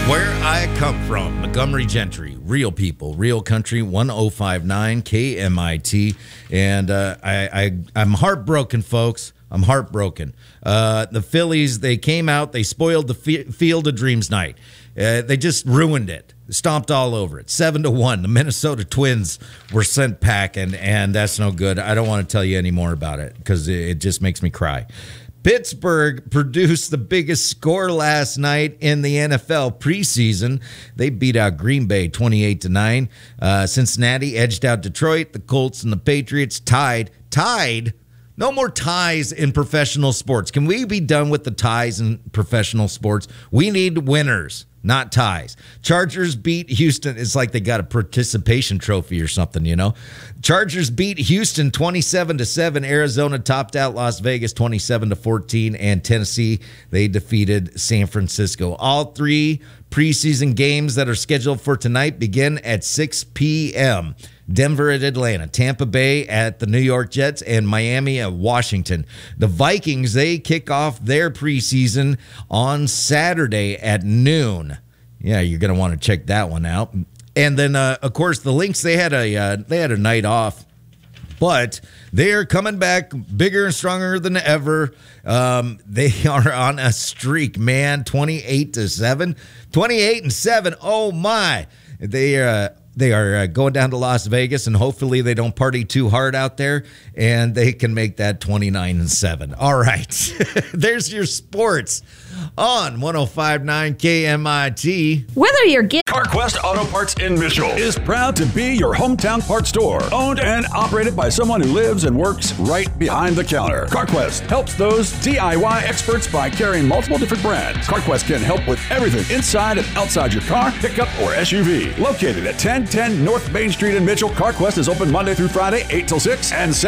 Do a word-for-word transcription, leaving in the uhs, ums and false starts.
Where I come from, Montgomery Gentry, real people, real country, one oh five point nine K M I T. And uh, I, I, I'm heartbroken, folks. I'm heartbroken. Uh, the Phillies, they came out, they spoiled the f- Field of Dreams night. Uh, they just ruined it, stomped all over it. Seven to one. The Minnesota Twins were sent packing, and that's no good. I don't want to tell you any more about it because it just makes me cry. Pittsburgh produced the biggest score last night in the N F L preseason. They beat out Green Bay twenty-eight to nine. Uh, Cincinnati edged out Detroit. The Colts and the Patriots tied. Tied? No more ties in professional sports. Can we be done with the ties in professional sports? We need winners, not ties. Chargers beat Houston. It's like they got a participation trophy or something, you know. Chargers beat Houston twenty-seven to seven. Arizona topped out Las Vegas twenty-seven to fourteen. And Tennessee, they defeated San Francisco. All three preseason games that are scheduled for tonight begin at six p.m. Denver at Atlanta, Tampa Bay at the New York Jets, and Miami at Washington. The Vikings, they kick off their preseason on Saturday at noon. Yeah, you're going to want to check that one out. And then, uh, of course, the Lynx, they had a uh, they had a night off, but they are coming back bigger and stronger than ever. Um, they are on a streak, man, twenty-eight to seven, twenty-eight and seven. Oh my! They uh, they are uh, going down to Las Vegas, and hopefully they don't party too hard out there, and they can make that twenty-nine and seven. All right, there's your sports on one oh five point nine K M I T. Whether you're getting CarQuest Auto Parts in Mitchell is proud to be your hometown parts store, owned and operated by someone who lives and works right behind the counter. CarQuest helps those D I Y experts by carrying multiple different brands. CarQuest can help with everything inside and outside your car, pickup, or S U V. Located at ten ten North Main Street in Mitchell, CarQuest is open Monday through Friday, eight till six, and